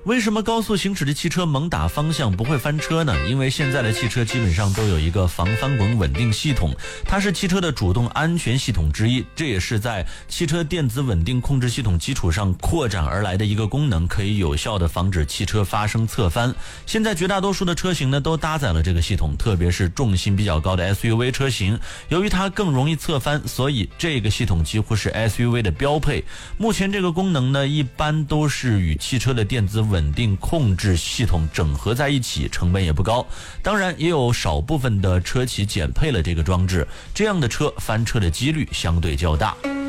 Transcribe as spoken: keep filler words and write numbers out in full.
为什么高速行驶的汽车猛打方向不会翻车呢？因为现在的汽车基本上都有一个防翻滚稳定系统，它是汽车的主动安全系统之一，这也是在汽车电子稳定控制系统基础上扩展而来的一个功能，可以有效的防止汽车发生侧翻。现在绝大多数的车型呢都搭载了这个系统，特别是重心比较高的 S U V 车型，由于它更容易侧翻，所以这个系统几乎是 S U V 的标配。目前这个功能呢一般都是与汽车的电子稳定控制系统整合在一起，成本也不高。当然也有少部分的车企减配了这个装置，这样的车翻车的几率相对较大。